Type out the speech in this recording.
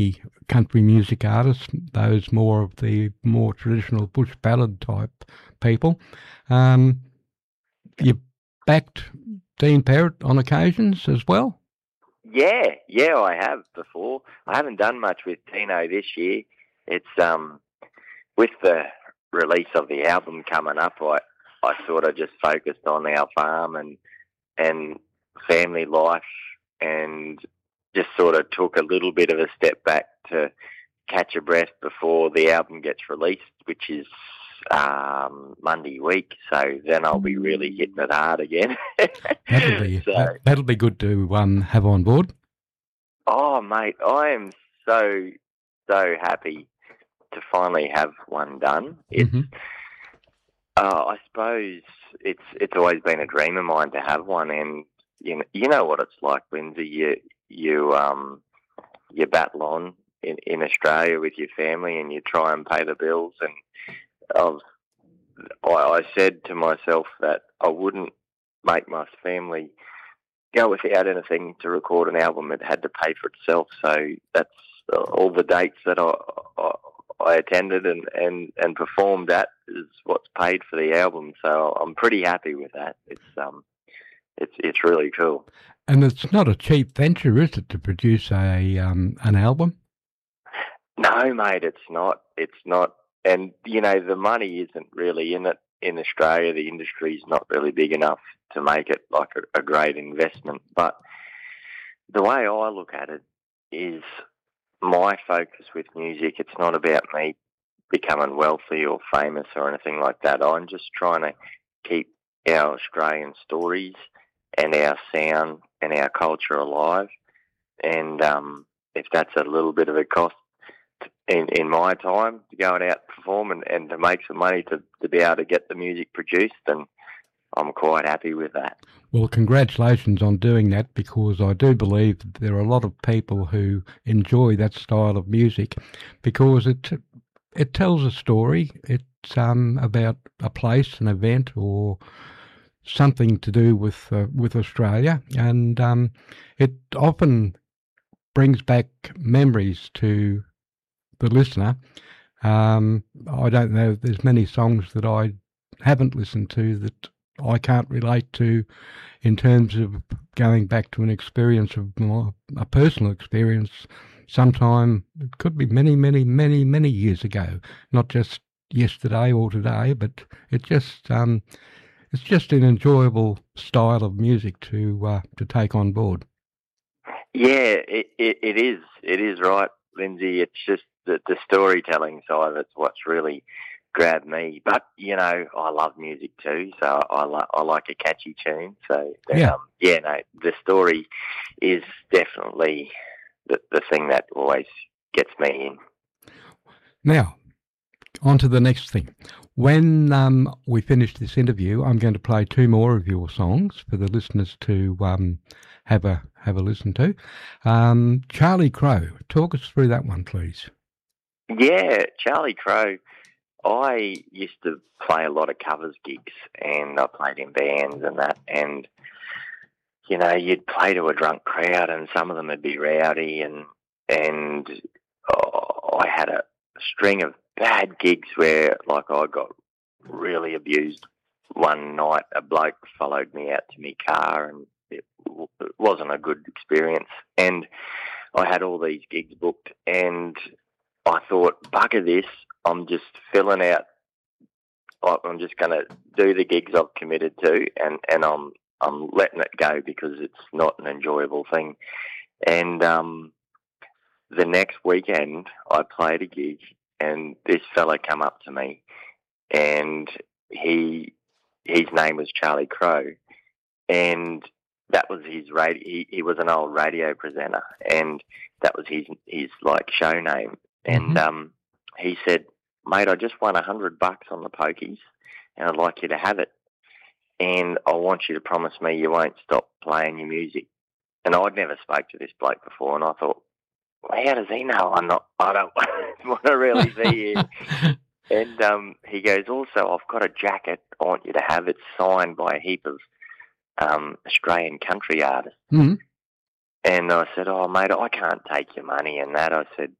country music artists, those more of the more traditional bush ballad type people. You backed Dean Perrott on occasions as well? Yeah, I have before. I haven't done much with Dino this year. It's with the release of the album coming up, I sort of just focused on our farm and family life, and just sort of took a little bit of a step back to catch a breath before the album gets released, which is Monday week. So then I'll be really hitting it hard again. That'll be good to have on board. Oh, mate, I am so happy to finally have one done. I suppose it's always been a dream of mine to have one, and you know what it's like, Lindsay. You battle on in Australia with your family, and you try and pay the bills. And I said to myself that I wouldn't make my family go without anything to record an album. It had to pay for itself. So that's all the dates that I attended and performed at is what's paid for the album. So I'm pretty happy with that. It's really cool. And it's not a cheap venture, is it, to produce an album? No, mate, it's not. It's not. And, the money isn't really in it. In Australia, the industry's not really big enough to make it like a great investment. But the way I look at it is my focus with music, it's not about me becoming wealthy or famous or anything like that. I'm just trying to keep our Australian stories and our sound and our culture alive. And if that's a little bit of a cost in my time to go out and perform and to make some money to be able to get the music produced, then I'm quite happy with that. Well, congratulations on doing that, because I do believe that there are a lot of people who enjoy that style of music because it tells a story. It's about a place, an event, or something to do with Australia, and it often brings back memories to the listener. I don't know, there's many songs that I haven't listened to that I can't relate to in terms of going back to an experience of a personal experience. Sometime it could be many, many, many, many years ago, not just yesterday or today, but it's just an enjoyable style of music to take on board. Yeah, it is. It is right, Lindsay. It's just the storytelling side of it's what's really grabbed me. But, I love music too, so I like a catchy tune. So, the story is definitely the thing that always gets me in. Now, on to the next thing. When we finish this interview, I'm going to play two more of your songs for the listeners to have a listen to. Charlie Crow, talk us through that one, please. Yeah, Charlie Crow. I used to play a lot of covers gigs, and I played in bands and that, and you'd play to a drunk crowd, and some of them would be rowdy, and I had a string of bad gigs where, like, I got really abused. One night, a bloke followed me out to my car, and it wasn't a good experience. And I had all these gigs booked, and I thought, bugger this, I'm just filling out. I'm just going to do the gigs I've committed to, and I'm letting it go because it's not an enjoyable thing. And the next weekend, I played a gig, and this fella come up to me, and his name was Charlie Crow, and that was his radio. He was an old radio presenter, and that was his like show name. And he said, "Mate, I just won $100 on the pokies, and I'd like you to have it. And I want you to promise me you won't stop playing your music." And I'd never spoke to this bloke before, and I thought, well, how does he know I don't want to really see you? And he goes, also, I've got a jacket I want you to have. It's signed by a heap of Australian country artists. Mm-hmm. And I said, "Oh, mate, I can't take your money and that." I said,